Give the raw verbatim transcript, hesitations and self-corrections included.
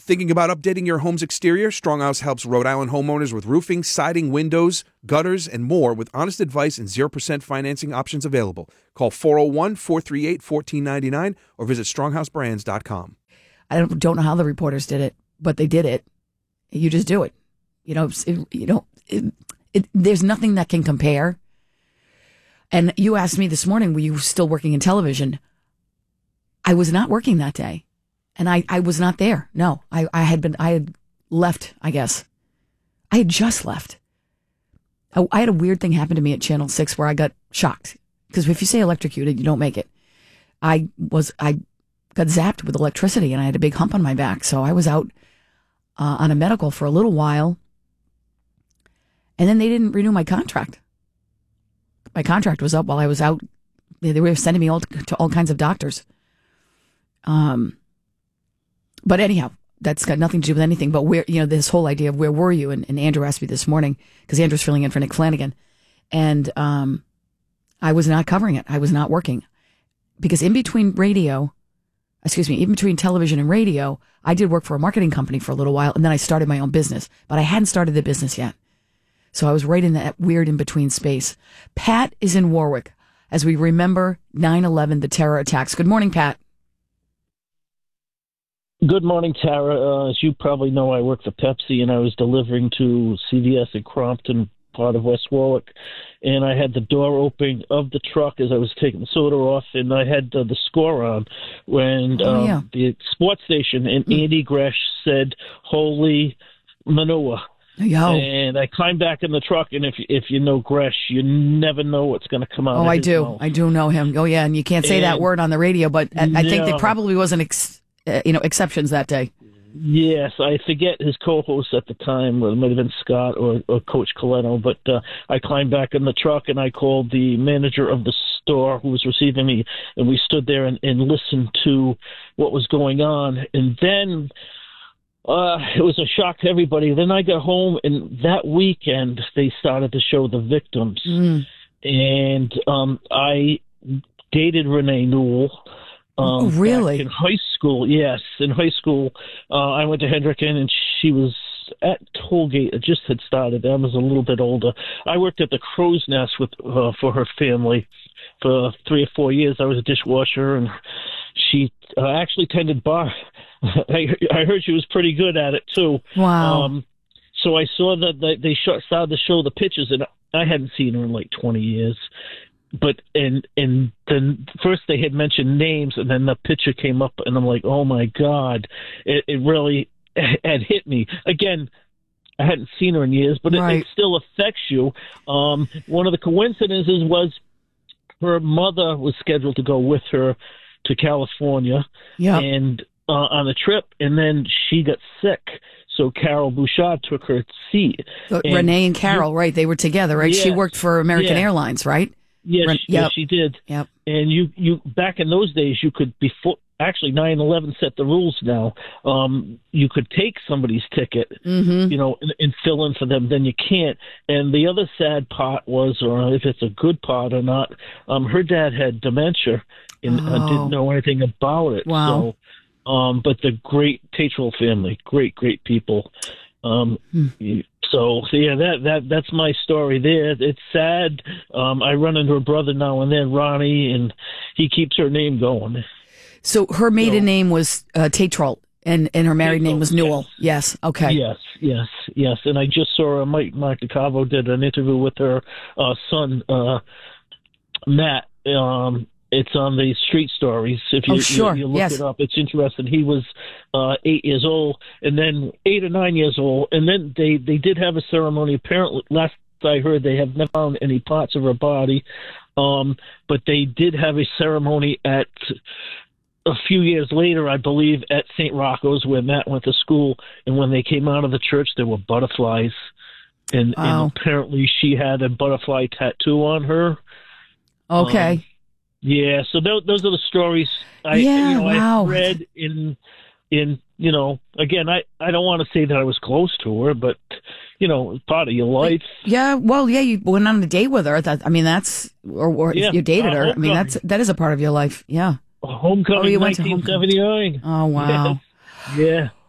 Thinking about updating your home's exterior? Stronghouse helps Rhode Island homeowners with roofing, siding, windows, gutters, and more with honest advice and zero percent financing options available. Call four oh one, four three eight, one four nine nine or visit stronghouse brands dot com. I don't, don't know how the reporters did it, but they did it. You just do it. You know, it, you know, it, it, there's nothing that can compare. And you asked me this morning, were you still working in television? I was not working that day. And I, I was not there. No, I, I had been, I had left, I guess. I had just left. I, I had a weird thing happen to me at Channel six where I got shocked. Because if you say electrocuted, you don't make it. I was, I got zapped with electricity and I had a big hump on my back. So I was out uh, on a medical for a little while. And then they didn't renew my contract. My contract was up while I was out. They were sending me all to, to all kinds of doctors. Um, but anyhow, that's got nothing to do with anything. But where, you know, this whole idea of where were you? And, and Andrew asked me this morning because Andrew's filling in for Nick Flanagan, and um, I was not covering it. I was not working because in between radio, excuse me, in between television and radio, I did work for a marketing company for a little while, and then I started my own business. But I hadn't started the business yet, so I was right in that weird in between space. Pat is in Warwick as we remember nine eleven, the terror attacks. Good morning, Pat. Good morning, Tara. Uh, as you probably know, I work for Pepsi, and I was delivering to C V S in Crompton, part of West Warwick, and I had the door open of the truck as I was taking the soda off, and I had uh, the score on when oh, um, yeah. the sports station, and mm. Andy Gresh said, "Holy manure." Yo. And I climbed back in the truck, and if if you know Gresh, you never know what's going to come out. Oh, of I his do. mouth. I do know him. Oh, yeah, and you can't say and, that word on the radio, but I, I think no. there probably wasn't, ex, uh, you know, exceptions that day. Yes, I forget his co-host at the time. Well, it might have been Scott or, or Coach Coletto, but uh, I climbed back in the truck and I called the manager of the store who was receiving me, and we stood there and, and listened to what was going on. And then uh, it was a shock to everybody. Then I got home, and that weekend they started to show the victims. Mm. And um, I dated Renee Newell. Um, oh, really? Back in high school, yes. In high school, uh, I went to Hendricken, and she was at Tollgate. It just had started. I was a little bit older. I worked at the Crow's Nest with uh, for her family for three or four years. I was a dishwasher, and she uh, actually tended bar. I, I heard she was pretty good at it, too. Wow. Um, so I saw that they, they started to show the pictures, and I hadn't seen her in like twenty years. But and and then first they had mentioned names, and then the picture came up, and I'm like, oh my God, it, it really had hit me again. I hadn't seen her in years, but right. it, it still affects you. Um, one of the coincidences was her mother was scheduled to go with her to California, yeah. and uh, on a trip, and then she got sick. So Carol Bouchard took her seat. So and Renee and Carol, you, right? They were together, right? Yes, she worked for American yeah. Airlines, right? Yes, Ren- yes, yep. she did. Yep. And you, you back in those days, you could before actually nine eleven set the rules. Now, um, you could take somebody's ticket, mm-hmm. you know, and, and fill in for them. Then you can't. And the other sad part was, or if it's a good part or not, um, her dad had dementia and oh. uh, didn't know anything about it. Wow. So, um, but the great Tatral family, great, great people. Um, hmm. you, So, so yeah, that, that that's my story there. It's sad. Um, I run into her brother now and then, Ronnie, and he keeps her name going. So her maiden so, name was uh, Tatral, and, and her married Tatral, name was Newell. Yes. yes. Okay. Yes, yes, yes. And I just saw uh, Mike Mike DeCavo did an interview with her uh, son, uh, Matt. Um, It's on the Street Stories. If you, oh, sure. you, you look yes. it up, it's interesting. He was uh, eight years old, and then eight or nine years old, and then they, they did have a ceremony. Apparently, last I heard, they have never found any parts of her body, um, but they did have a ceremony at a few years later, I believe, at Saint Rocco's, where Matt went to school. And when they came out of the church, there were butterflies, and, wow. and apparently she had a butterfly tattoo on her. Okay. Um, Yeah, so those, those are the stories I, yeah, you know, wow. I read in, in you know, again, I, I don't want to say that I was close to her, but, you know, it's part of your life. Yeah, well, yeah, you went on a date with her. That, I mean, that's, or, or yeah. you dated uh, her. I mean, that's that is a part of your life. Yeah. Homecoming, oh, you went nineteen seventy-nine. Oh, wow. Yes. Yeah.